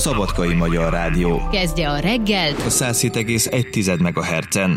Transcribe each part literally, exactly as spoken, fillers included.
Szabadkai Magyar Rádió. Kezdje a reggelt a száz hét egész egy megahertzen.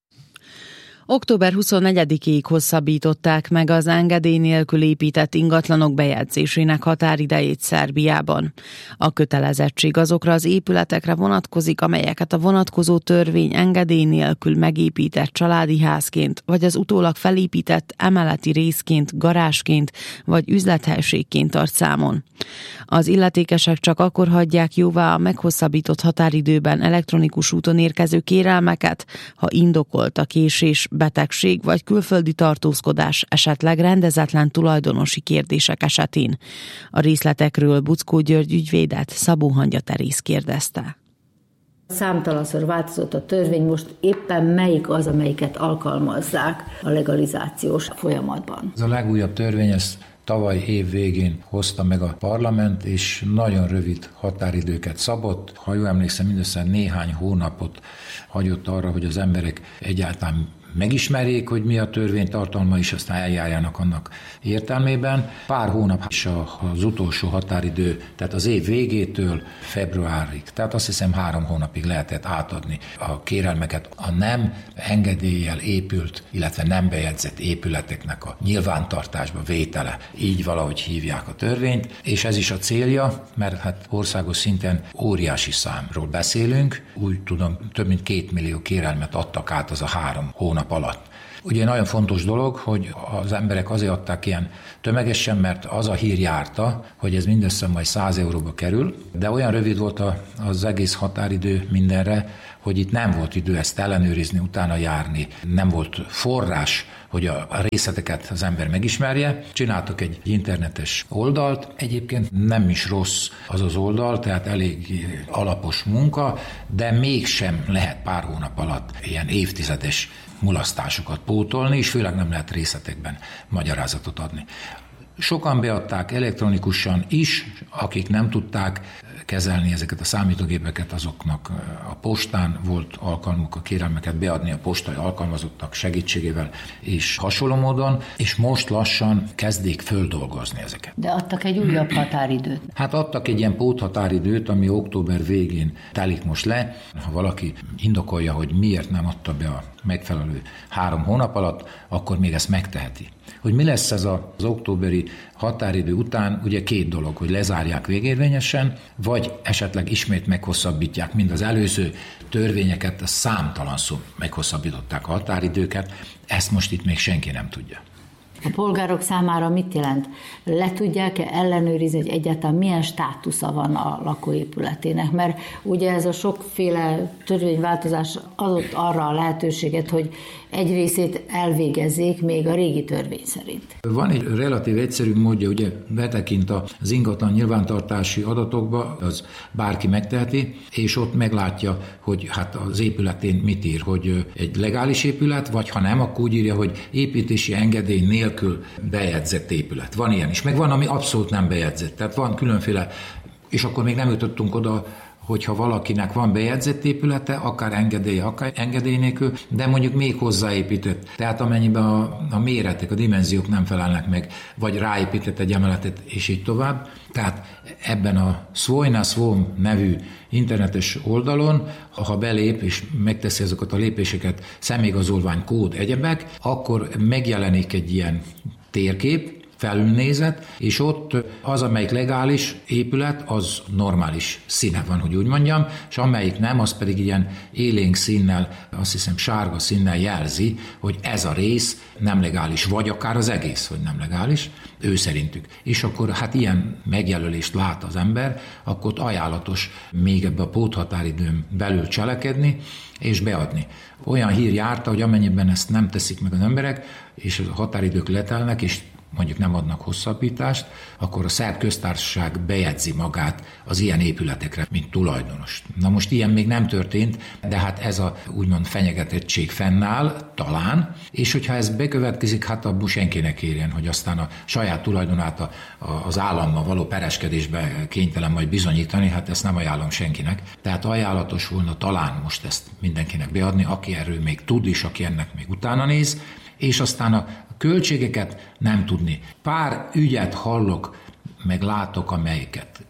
október huszonnegyedikéig hosszabbították meg az engedély nélkül épített ingatlanok bejegyzésének határidejét Szerbiában. A kötelezettség azokra az épületekre vonatkozik, amelyeket a vonatkozó törvény engedély nélkül megépített családi házként, vagy az utólag felépített emeleti részként, garázsként, vagy üzlethelységként tart számon. Az illetékesek csak akkor hagyják jóvá a meghosszabbított határidőben elektronikus úton érkező kérelmeket, ha indokolt a késés, betegség vagy külföldi tartózkodás, esetleg rendezetlen tulajdonosi kérdések esetén. A részletekről Buczkó György ügyvédet Szabó Hangya Teréz kérdezte. Számtalanszor változott a törvény, most éppen melyik az, amelyiket alkalmazzák a legalizációs folyamatban? Ez a legújabb törvény, ez tavaly év végén hozta meg a parlament, és nagyon rövid határidőket szabott. Ha jól emlékszem, mindössze néhány hónapot hagyott arra, hogy az emberek egyáltalán megismerjék, hogy mi a törvény tartalma, és aztán eljárjanak annak értelmében. Pár hónap is az utolsó határidő, tehát az év végétől februárig, tehát azt hiszem három hónapig lehetett átadni a kérelmeket a nem engedéllyel épült, illetve nem bejegyzett épületeknek a nyilvántartásba vétele. Így valahogy hívják a törvényt, és ez is a célja, mert hát országos szinten óriási számról beszélünk. Úgy tudom, több mint két millió kérelmet adtak át az a három hónap alatt. Ugye nagyon fontos dolog, hogy az emberek azért adták ilyen tömegesen, mert az a hír járta, hogy ez mindössze majd száz euróba kerül, de olyan rövid volt az egész határidő mindenre, hogy itt nem volt idő ezt ellenőrizni, utána járni, nem volt forrás, hogy a részleteket az ember megismerje. Csináltak egy internetes oldalt, egyébként nem is rossz az az oldal, tehát elég alapos munka, de mégsem lehet pár hónap alatt ilyen évtizedes mulasztásokat pótolni, és főleg nem lehet részletekben magyarázatot adni. Sokan beadták elektronikusan is, akik nem tudták kezelni ezeket a számítógépeket, azoknak a postán volt alkalmuk a kérelmeket beadni a postai alkalmazottak segítségével és hasonló módon, és most lassan kezdik földolgozni ezeket. De adtak egy újabb határidőt. Hát adtak egy ilyen póthatáridőt, ami október végén telik most le. Ha valaki indokolja, hogy miért nem adta be a megfelelő három hónap alatt, akkor még ezt megteheti. Hogy mi lesz ez az októberi határidő után, ugye két dolog, hogy lezárják végérvényesen, vagy esetleg ismét meghosszabbítják mind az előző törvényeket, a számtalanszor meghosszabbították a határidőket, ezt most itt még senki nem tudja. A polgárok számára mit jelent? Le tudják-e ellenőrizni, hogy egyáltalán milyen státusza van a lakóépületének? Mert ugye ez a sokféle törvényváltozás adott arra a lehetőséget, hogy egy részét elvégezzék még a régi törvény szerint. Van egy relatív egyszerű módja, ugye betekint az ingatlan nyilvántartási adatokba, az bárki megteheti, és ott meglátja, hogy hát az épületén mit ír, hogy egy legális épület, vagy ha nem, akkor úgy írja, hogy építési engedély nélkül bejegyzett épület. Van ilyen is, meg van, ami abszolút nem bejegyzett. Tehát van különféle, és akkor még nem jutottunk oda, hogyha valakinek van bejegyzett épülete, akár engedélye, akár engedély nélkül, de mondjuk még hozzáépített. Tehát amennyiben a, a méretek, a dimenziók nem felelnek meg, vagy ráépített egy emeletet, és így tovább. Tehát ebben a Svojna Svom nevű internetes oldalon, ha belép és megteszi azokat a lépéseket, személyigazolvány, kód, egyebek, akkor megjelenik egy ilyen térkép, felülnézet, és ott az, amelyik legális épület, az normális színe van, hogy úgy mondjam, és amelyik nem, az pedig ilyen élénk színnel, azt hiszem sárga színnel jelzi, hogy ez a rész nem legális, vagy akár az egész, hogy nem legális, ő szerintük. És akkor hát ilyen megjelölést lát az ember, akkor ajánlatos még ebbe a póthatáridőn belül cselekedni, és beadni. Olyan hír járta, hogy amennyiben ezt nem teszik meg az emberek, és a határidők letelnek, és mondjuk nem adnak hosszabbítást, akkor a szerb köztársaság bejegyzi magát az ilyen épületekre, mint tulajdonos. Na most ilyen még nem történt, de hát ez a úgymond fenyegetettség fennáll, talán, és hogyha ez bekövetkezik, hát abból senkinek érjen, hogy aztán a saját tulajdonát a, a, az állammal való pereskedésbe kénytelen majd bizonyítani, hát ezt nem ajánlom senkinek. Tehát ajánlatos volna talán most ezt mindenkinek beadni, aki erről még tud, és aki ennek még utána néz, és aztán a költségeket nem tudni. Pár ügyet hallok, meg látok, amelyiket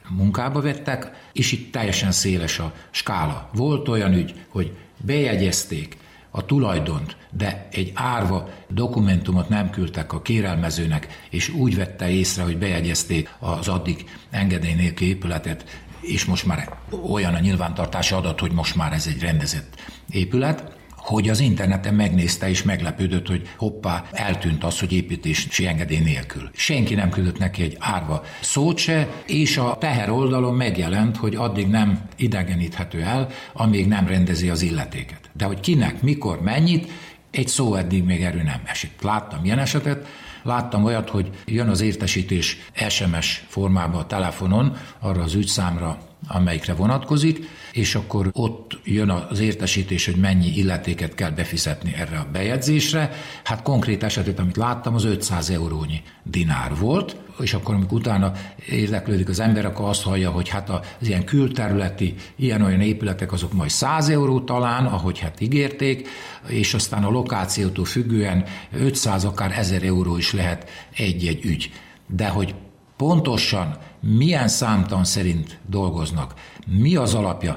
munkába vettek, és itt teljesen széles a skála. Volt olyan ügy, hogy bejegyezték a tulajdont, de egy árva dokumentumot nem küldtek a kérelmezőnek, és úgy vette észre, hogy bejegyezték az addig engedély nélkül épületet, és most már olyan a nyilvántartási adat, hogy most már ez egy rendezett épület, hogy az interneten megnézte és meglepődött, hogy hoppá, eltűnt az, hogy építési engedély nélkül. Senki nem küldött neki egy árva szót se, és a teher oldalon megjelent, hogy addig nem idegeníthető el, amíg nem rendezi az illetéket. De hogy kinek, mikor, mennyit, egy szó eddig még erről nem esett. Láttam ilyen esetet, láttam olyat, hogy jön az értesítés es em es formában a telefonon arra az ügyszámra, amelyikre vonatkozik, és akkor ott jön az értesítés, hogy mennyi illetéket kell befizetni erre a bejegyzésre. Hát konkrét esetet, amit láttam, az ötszáz eurónyi dinár volt, és akkor, amikor utána érdeklődik az ember, akkor azt hallja, hogy hát az ilyen külterületi, ilyen-olyan épületek azok majd száz euró talán, ahogy hát ígérték, és aztán a lokációtól függően ötszáz, akár ezer euró is lehet egy-egy ügy. De hogy pontosan milyen számtan szerint dolgoznak, mi az alapja,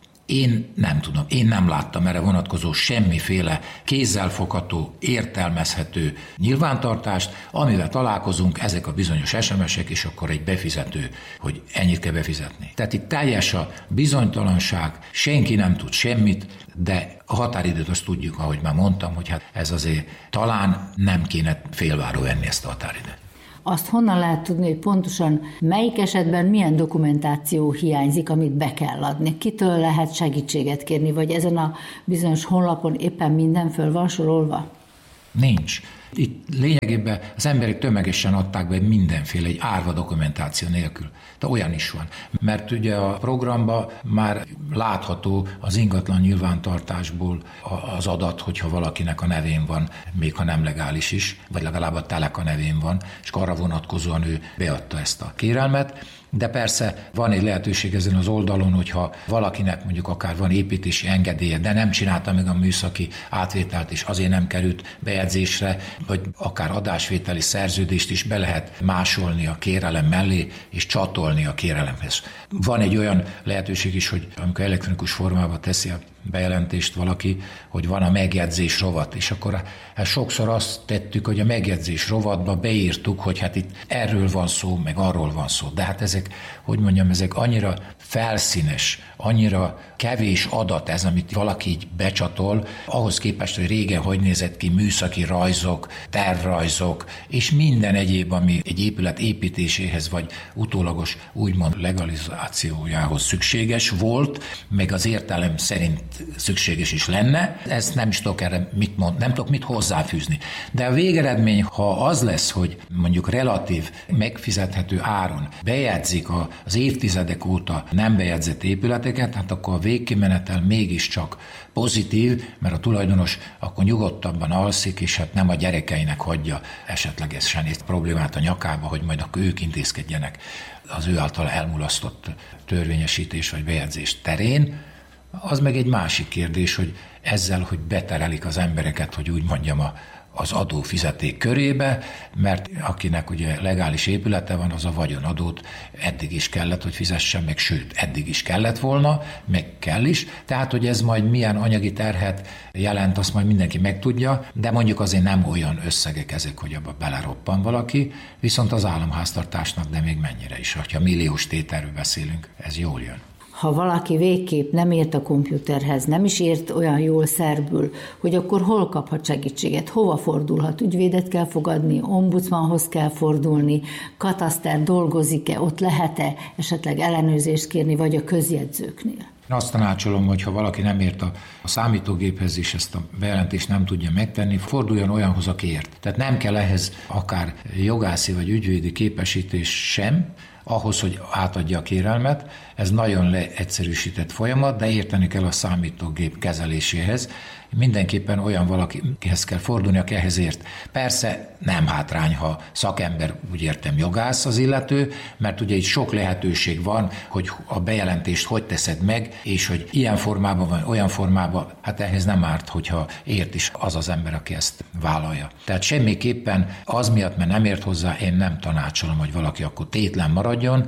én nem tudom, én nem láttam erre vonatkozó semmiféle kézzelfogható, értelmezhető nyilvántartást, amivel találkozunk, ezek a bizonyos es em esek, és akkor egy befizető, hogy ennyit kell befizetni. Tehát itt teljes a bizonytalanság, senki nem tud semmit, de a határidőt azt tudjuk, ahogy már mondtam, hogy hát ez azért talán nem kéne félváról venni ezt a határidőt. Azt honnan lehet tudni, hogy pontosan melyik esetben milyen dokumentáció hiányzik, amit be kell adni? Kitől lehet segítséget kérni, vagy ezen a bizonyos honlapon éppen minden föl van sorolva? Nincs. Itt lényegében az emberek tömegesen adták be mindenféle egy árva dokumentáció nélkül. De olyan is van. Mert ugye a programban már látható az ingatlan nyilvántartásból az adat, hogyha valakinek a nevén van, még ha nem legális is, vagy legalább a Teleka nevén van, és arra vonatkozóan ő beadta ezt a kérelmet. De persze van egy lehetőség ezen az oldalon, hogyha valakinek mondjuk akár van építési engedélye, de nem csinálta meg a műszaki átvételt, és azért nem került bejegyzésre, vagy akár adásvételi szerződést is be lehet másolni a kérelem mellé, és csatolni a kérelemhez. Van egy olyan lehetőség is, hogy amikor elektronikus formában teszi a bejelentést valaki, hogy van a megjegyzés rovat, és akkor hát sokszor azt tettük, hogy a megjegyzés rovatba beírtuk, hogy hát itt erről van szó, meg arról van szó. De hát ezek, hogy mondjam, ezek annyira felszínes, annyira kevés adat ez, amit valaki így becsatol, ahhoz képest, hogy régen hogy nézett ki műszaki rajzok, tervrajzok, és minden egyéb, ami egy épület építéséhez, vagy utólagos úgymond legalizációjához szükséges volt, meg az értelem szerint szükséges is lenne. Ezt nem is tudok erre mit mond, nem tudok mit hozzáfűzni. De a végeredmény, ha az lesz, hogy mondjuk relatív, megfizethető áron bejegyzik az évtizedek óta nem bejegyzett épületeket, hát akkor a végkimenetel mégiscsak pozitív, mert a tulajdonos akkor nyugodtabban alszik, és hát nem a gyerekeinek hagyja esetlegesen egy problémát a nyakába, hogy majd akkor ők intézkedjenek az ő által elmulasztott törvényesítés vagy bejegyzés terén. Az meg egy másik kérdés, hogy ezzel, hogy beterelik az embereket, hogy úgy mondjam, a, az adófizeték körébe, mert akinek ugye legális épülete van, az a vagyonadót eddig is kellett, hogy fizessen meg, sőt, eddig is kellett volna, meg kell is. Tehát, hogy ez majd milyen anyagi terhet jelent, azt majd mindenki megtudja, de mondjuk azért nem olyan összegek ezek, hogy abba beleroppan valaki, viszont az államháztartásnak, de még mennyire is, ha milliós tételről beszélünk, ez jól jön. Ha valaki végképp nem ért a komputerhez, nem is ért olyan jól szerbül, hogy akkor hol kaphat segítséget, hova fordulhat, ügyvédet kell fogadni, ombudsmanhoz kell fordulni, kataszter dolgozik-e, ott lehet-e esetleg ellenőrzést kérni, vagy a közjegyzőknél? Azt tanácsolom, hogy ha valaki nem ért a, a számítógéphez, és ezt a bejelentést nem tudja megtenni, forduljon olyanhoz, aki ért. Tehát nem kell ehhez akár jogászi vagy ügyvédi képesítés sem, ahhoz, hogy átadja a kérelmet. Ez nagyon leegyszerűsített folyamat, de érteni kell a számítógép kezeléséhez. Mindenképpen olyan valakihez kell fordulni, aki ehhez ért. Persze nem hátrány, ha szakember, úgy értem, jogász az illető, mert ugye itt sok lehetőség van, hogy a bejelentést hogy teszed meg, és hogy ilyen formában vagy olyan formában, hát ehhez nem árt, hogyha ért is az az ember, aki ezt vállalja. Tehát semmiképpen az miatt, mert nem ért hozzá, én nem tanácsolom, hogy valaki akkor tétlen maradjon,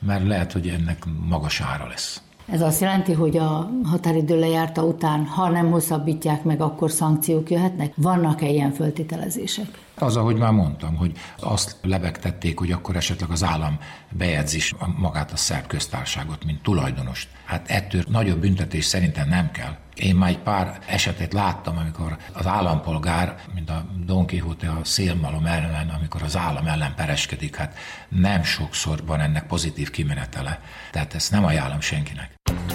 mert lehet, hogy ennek magas ára lesz. Ez azt jelenti, hogy a határidő lejárta után, ha nem hosszabbítják meg, akkor szankciók jöhetnek? Vannak-e ilyen föltételezések? Az, ahogy már mondtam, hogy azt lebegtették, hogy akkor esetleg az állam bejegyzés magát a szerb köztársaságot, mint tulajdonost. Hát ettől nagyobb büntetés szerintem nem kell. Én már egy pár esetet láttam, amikor az állampolgár, mint a Don Quixote a szélmalom ellen, amikor az állam ellen pereskedik, hát nem sokszor van ennek pozitív kimenetele. Tehát ezt nem ajánlom senkinek.